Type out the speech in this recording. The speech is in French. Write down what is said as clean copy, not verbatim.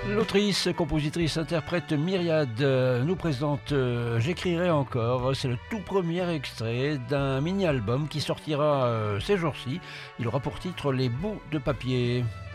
L'autrice, compositrice, interprète Myriad nous présente J'écrirai encore. C'est le tout premier extrait d'un mini-album qui sortira ces jours-ci. Il aura pour titre Les bouts de papier.